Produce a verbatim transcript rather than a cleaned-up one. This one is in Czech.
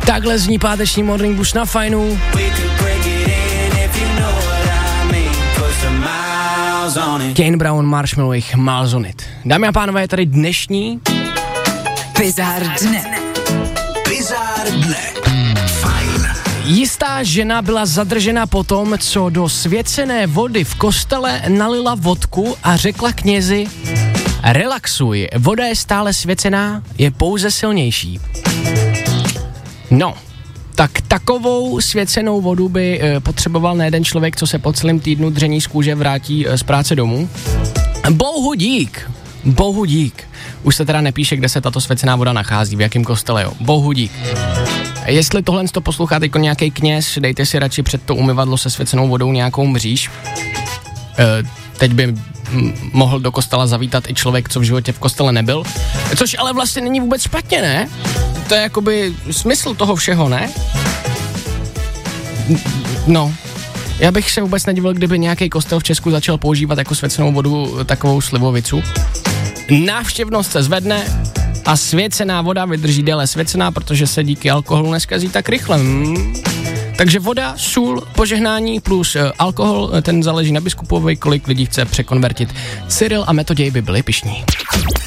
Takhle zní páteční Morning Bus na Fajnu. Kane Brown, Marshmallow, jich Miles on It. Dámy a pánové, je tady dnešní Bizár dne. Bizár dne. Fajn. Jistá žena byla zadržena po tom, co do svěcené vody v kostele nalila vodku a řekla knězi: relaxuj, voda je stále svěcená, je pouze silnější. No, tak takovou svěcenou vodu by e, potřeboval nejeden člověk, co se po celém týdnu dření z kůže vrátí e, z práce domů. Bohu dík, bohu dík. Už se teda nepíše, kde se tato svěcená voda nachází, v jakém kostele, jo. Bohu dík. Jestli tohle to posloucháte jako nějaký kněz, dejte si radši před to umyvadlo se svěcenou vodou nějakou mříž. E, teď by m- mohl do kostela zavítat i člověk, co v životě v kostele nebyl. Což ale vlastně není vůbec špatně, ne? To je jakoby smysl toho všeho, ne? No, já bych se vůbec nedivil, kdyby nějaký kostel v Česku začal používat jako svěcenou vodu takovou slivovicu. Návštěvnost se zvedne a svěcená voda vydrží déle svěcená, protože se díky alkoholu neskazí tak rychle. Hmm. Takže voda, sůl, požehnání plus uh, alkohol, ten záleží na biskupovi, kolik lidí chce překonvertit. Cyril a Metoděj by byli pyšní.